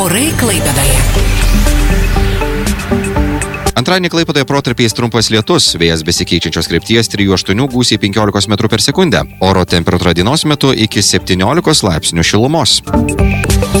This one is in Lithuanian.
Orai Klaipėdoje. Antradienį Klaipėdoje protarpiais trumpas lietus, vėjas besikeičiančios krypties 3-8 gūsiai 15 m/s. Oro temperatūra dienos metu iki 17 laipsnių šilumos.